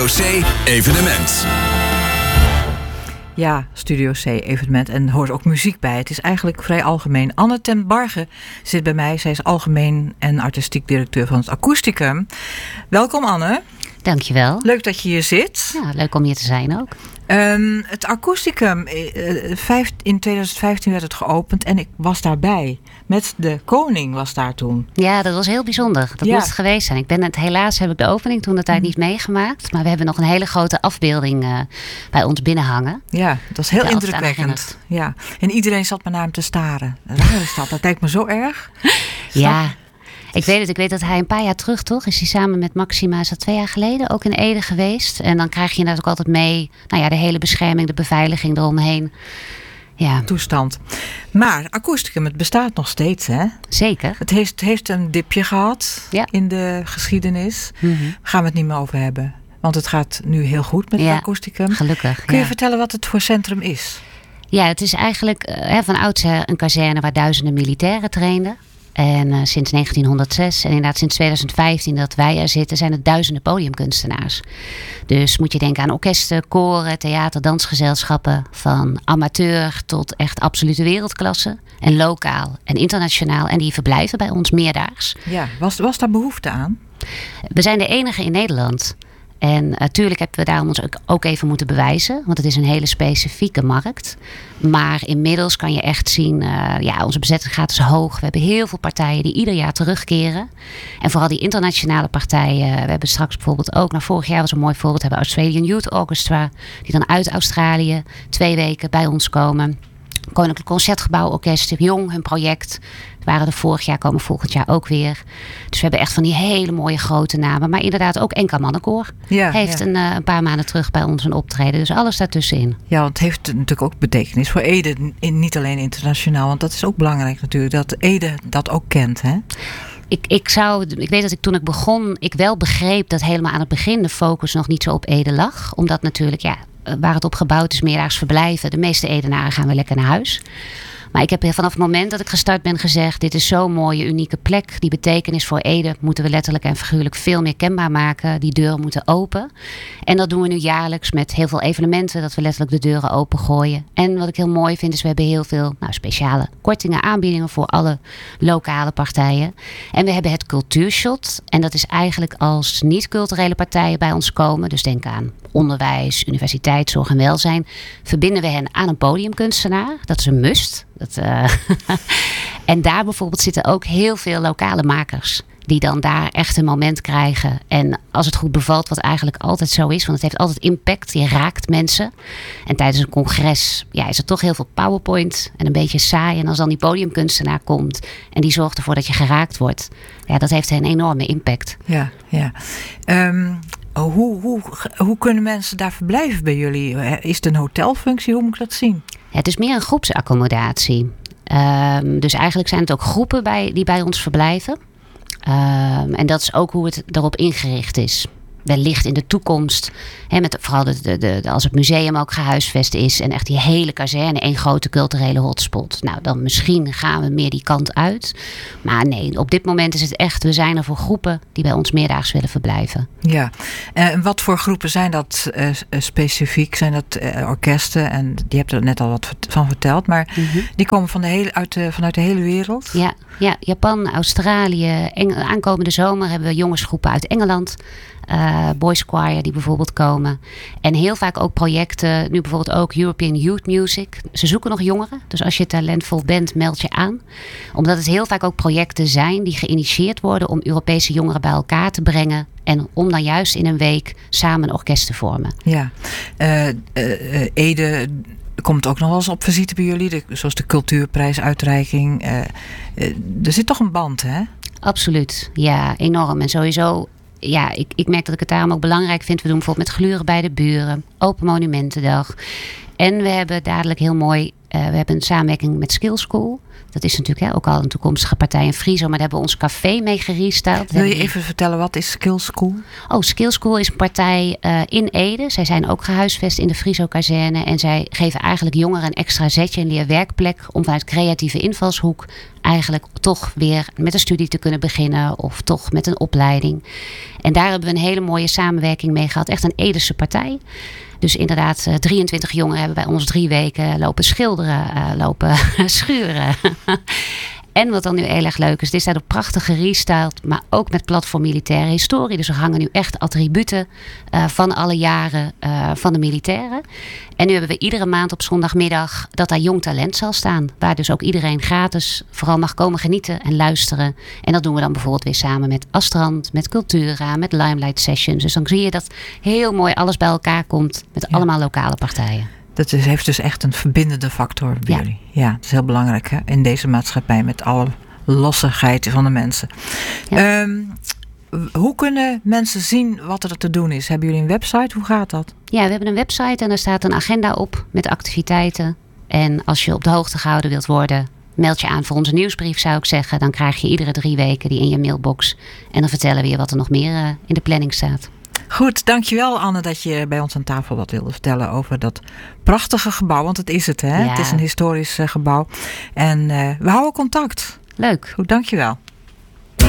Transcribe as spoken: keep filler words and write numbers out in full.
Studio C Evenement. Ja, Studio C Evenement. En er hoort ook muziek bij. Het is eigenlijk vrij algemeen. Anne ten Barge zit bij mij. Zij is algemeen en artistiek directeur van het Akoesticum. Welkom, Anne. Dankjewel. Leuk dat je hier zit. Ja, leuk om hier te zijn ook. Um, het Akoesticum, in twintig vijftien werd het geopend en ik was daarbij. Met de koning was daar toen. Ja, dat was heel bijzonder. Dat ja. moet het geweest zijn. Ik ben het, helaas heb ik de opening toen de tijd niet meegemaakt. Maar we hebben nog een hele grote afbeelding uh, bij ons binnenhangen. Ja, dat was heel indrukwekkend. Ja. En iedereen zat maar naar hem te staren. Raar is dat. Dat lijkt me zo erg. Ja. Ik weet het, ik weet dat hij een paar jaar terug, toch? Is hij samen met Maxima, is dat twee jaar geleden, ook in Ede geweest. En dan krijg je inderdaad ook altijd mee, nou ja, de hele bescherming, de beveiliging eromheen. Ja. Toestand. Maar Akoesticum, het bestaat nog steeds, hè? Zeker. Het heeft, het heeft een dipje gehad ja. in de geschiedenis. Mm-hmm. Daar gaan we het niet meer over hebben. Want het gaat nu heel goed met ja, het Akoesticum. Gelukkig. Kun je ja. vertellen wat het voor centrum is? Ja, het is eigenlijk uh, van oudsher een kazerne waar duizenden militairen trainden. En uh, sinds negentienhonderdzes en inderdaad sinds twintig vijftien dat wij er zitten, zijn het duizenden podiumkunstenaars. Dus moet je denken aan orkesten, koren, theater, dansgezelschappen. Van amateur tot echt absolute wereldklasse. En lokaal en internationaal. En die verblijven bij ons meerdaags. Ja, was, was daar behoefte aan? We zijn de enige in Nederland. En natuurlijk hebben we daarom ons ook even moeten bewijzen. Want het is een hele specifieke markt. Maar inmiddels kan je echt zien, uh, ja, onze bezettingsgraad is hoog. We hebben heel veel partijen die ieder jaar terugkeren. En vooral die internationale partijen. We hebben straks bijvoorbeeld ook, nou vorig jaar was een mooi voorbeeld. We hebben Australian Youth Orchestra. Die dan uit Australië twee weken bij ons komen. Koninklijk Concertgebouw Orkest, jong hun project. Waren er vorig jaar, komen volgend jaar ook weer. Dus we hebben echt van die hele mooie grote namen. Maar inderdaad ook Enka Mannenkoor. Ja, heeft ja. Een, uh, een paar maanden terug bij ons een optreden. Dus alles daartussenin. Ja, want het heeft natuurlijk ook betekenis voor Ede. Niet alleen internationaal. Want dat is ook belangrijk natuurlijk. Dat Ede dat ook kent, hè? Ik, ik, zou, ik weet dat ik toen ik begon, ik wel begreep dat helemaal aan het begin de focus nog niet zo op Ede lag. Omdat natuurlijk, ja, waar het op gebouwd is, meerdaags verblijven. De meeste Edenaren gaan weer lekker naar huis. Maar ik heb vanaf het moment dat ik gestart ben gezegd, dit is zo'n mooie, unieke plek. Die betekenis voor Ede moeten we letterlijk en figuurlijk veel meer kenbaar maken. Die deuren moeten open. En dat doen we nu jaarlijks met heel veel evenementen. Dat we letterlijk de deuren opengooien. En wat ik heel mooi vind is, we hebben heel veel nou, speciale kortingen, aanbiedingen voor alle lokale partijen. En we hebben het cultuurshot. En dat is eigenlijk als niet-culturele partijen bij ons komen. Dus denk aan onderwijs, universiteit, zorg en welzijn. Verbinden we hen aan een podiumkunstenaar. Dat is een must. Dat, uh, en daar bijvoorbeeld zitten ook heel veel lokale makers. Die dan daar echt een moment krijgen. En als het goed bevalt, wat eigenlijk altijd zo is. Want het heeft altijd impact. Je raakt mensen. En tijdens een congres ja, is er toch heel veel PowerPoint. En een beetje saai. En als dan die podiumkunstenaar komt. En die zorgt ervoor dat je geraakt wordt. Ja, dat heeft een enorme impact. Ja, ja. Um, hoe, hoe, hoe kunnen mensen daar verblijven bij jullie? Is het een hotelfunctie? Hoe moet ik dat zien? Ja, het is meer een groepsaccommodatie. Um, dus eigenlijk zijn het ook groepen bij, die bij ons verblijven. Um, en dat is ook hoe het erop ingericht is. Wellicht in de toekomst, hè, met vooral de, de, de, als het museum ook gehuisvest is en echt die hele kazerne, één grote culturele hotspot. Nou, dan misschien gaan we meer die kant uit. Maar nee, op dit moment is het echt, we zijn er voor groepen die bij ons meerdaags willen verblijven. Ja, en wat voor groepen zijn dat uh, specifiek? Zijn dat uh, orkesten? En die hebt er net al wat van verteld, maar mm-hmm. die komen van de hele, uit de, vanuit de hele wereld? Ja, ja, Japan, Australië, Eng- aankomende zomer hebben we jongensgroepen uit Engeland. Uh, Boys Choir die bijvoorbeeld komen. En heel vaak ook projecten. Nu bijvoorbeeld ook European Youth Music. Ze zoeken nog jongeren. Dus als je talentvol bent, meld je aan. Omdat het heel vaak ook projecten zijn die geïnitieerd worden om Europese jongeren bij elkaar te brengen. En om dan juist in een week samen een orkest te vormen. Ja, uh, uh, Ede komt ook nog wel eens op visite bij jullie. De, zoals de cultuurprijsuitreiking. Uh, uh, er zit toch een band, hè? Absoluut, ja, enorm. En sowieso, ja, ik, ik merk dat ik het daarom ook belangrijk vind. We doen bijvoorbeeld met Gluren bij de Buren, Open Monumentendag. En we hebben dadelijk heel mooi, uh, we hebben een samenwerking met Skill School. Dat is natuurlijk hè, ook al een toekomstige partij in Frizo, maar daar hebben we ons café mee gerestyled. Wil je even vertellen, wat is Skill School? Oh, Skill School is een partij uh, in Ede. Zij zijn ook gehuisvest in de Frizo-kazerne. En zij geven eigenlijk jongeren een extra zetje, een leerwerkplek, om vanuit creatieve invalshoek eigenlijk toch weer met een studie te kunnen beginnen of toch met een opleiding. En daar hebben we een hele mooie samenwerking mee gehad. Echt een Edese partij. Dus inderdaad, uh, drieëntwintig jongeren hebben bij ons drie weken lopen schilderen, uh, lopen schuren. En wat dan nu heel erg leuk is, dit staat op prachtig gerestyled, maar ook met platform militaire historie. Dus er hangen nu echt attributen uh, van alle jaren uh, van de militairen. En nu hebben we iedere maand op zondagmiddag dat daar jong talent zal staan. Waar dus ook iedereen gratis vooral mag komen genieten en luisteren. En dat doen we dan bijvoorbeeld weer samen met Astrand, met Cultura, met Limelight Sessions. Dus dan zie je dat heel mooi alles bij elkaar komt met ja. allemaal lokale partijen. Dat is, heeft dus echt een verbindende factor bij ja. jullie. Ja, dat is heel belangrijk hè? In deze maatschappij met alle lossigheid van de mensen. Ja. Um, hoe kunnen mensen zien wat er te doen is? Hebben jullie een website? Hoe gaat dat? Ja, we hebben een website en daar staat een agenda op met activiteiten. En als je op de hoogte gehouden wilt worden, meld je aan voor onze nieuwsbrief, zou ik zeggen. Dan krijg je iedere drie weken die in je mailbox. En dan vertellen we je wat er nog meer uh, in de planning staat. Goed, dankjewel Anne dat je bij ons aan tafel wat wilde vertellen over dat prachtige gebouw. Want het is het, hè? Ja. Het is een historisch uh, gebouw. En uh, we houden contact. Leuk. Goed, dankjewel.